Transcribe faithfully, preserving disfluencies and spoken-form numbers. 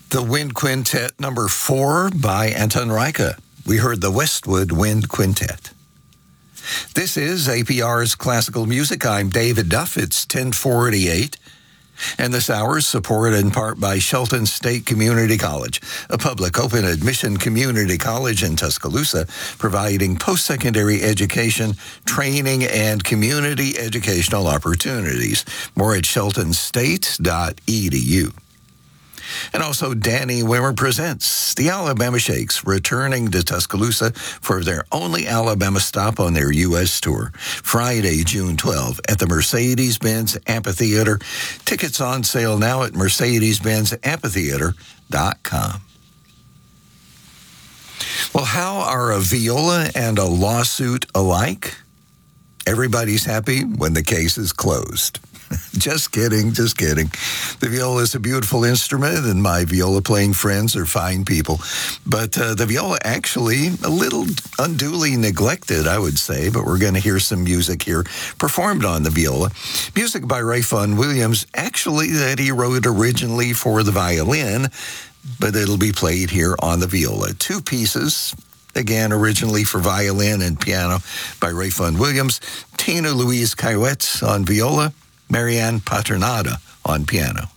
The Wind Quintet number four by Anton Reicha. We heard the Westwood Wind Quintet. This is A P R's Classical Music. I'm David Duff. It's ten forty-eight. And this hour is supported in part by Shelton State Community College, a public open admission community college in Tuscaloosa, providing post-secondary education, training, and community educational opportunities. More at shelton state dot e d u. And also, Danny Wimmer presents the Alabama Shakes, returning to Tuscaloosa for their only Alabama stop on their U S tour, Friday, June twelfth, at the Mercedes-Benz Amphitheater. Tickets on sale now at mercedes benz amphitheater dot com. Well, how are a viola and a lawsuit alike? Everybody's happy when the case is closed. Just kidding, just kidding. The viola is a beautiful instrument, and my viola-playing friends are fine people. But uh, the viola actually a little unduly neglected, I would say, but we're going to hear some music here performed on the viola. Music by Ray Vaughan Williams, actually that he wrote originally for the violin, but it'll be played here on the viola. Two pieces. Again, originally for violin and piano by Ray Vaughan Williams. Tina Louise Cailloux on viola, Marianne Paternada on piano.